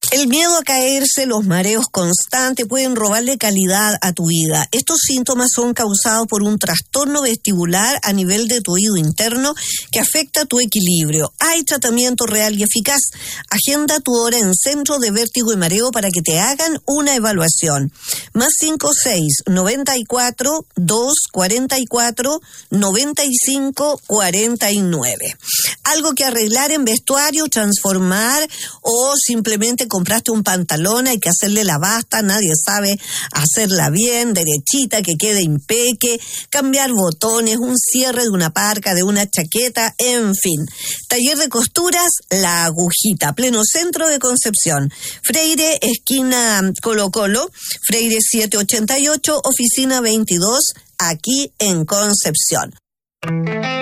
El miedo a caerse, los mareos constantes pueden robarle calidad a tu vida. Estos síntomas son causados por un trastorno vestibular a nivel de tu oído interno que afecta tu equilibrio. Hay tratamiento real y eficaz. Agenda tu hora en Centro de Vértigo y Mareo para que te hagan una evaluación. Más 56-244-95-49. Algo que arreglar en vestuario, transformar o simplemente compraste un pantalón, hay que hacerle la basta, nadie sabe hacerla bien, derechita, que quede impeque, cambiar botones, un cierre de una parca, de una chaqueta, en fin. Taller de costuras, La Agujita, pleno centro de Concepción. Freire, esquina Colo Colo, Freire 788, oficina 22, aquí en Concepción.